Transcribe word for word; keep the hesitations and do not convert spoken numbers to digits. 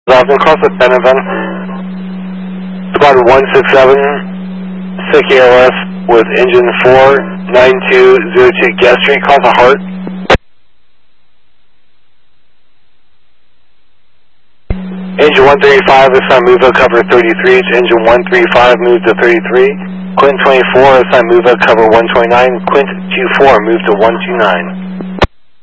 Falcon across the Beneven. Squad one six seven, sick A L S with engine four nine two zero two Gas Street, cross the Heart. Engine one thirty-five, assign move out cover thirty-three, engine one thirty-five move to thirty-three. Quint twenty-four, assign move out cover one twenty-nine, Quint two four move to one two nine.